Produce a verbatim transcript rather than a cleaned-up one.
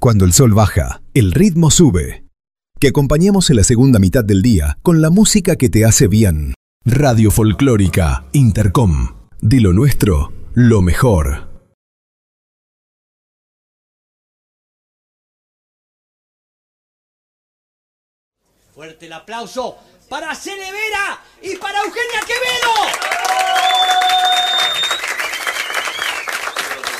Cuando el sol baja, el ritmo sube. Que acompañemos en la segunda mitad del día con la música que te hace bien. Radio Folclórica Intercom. De lo nuestro, lo mejor. Fuerte el aplauso para Cele Vera y para Eugenia Quevedo.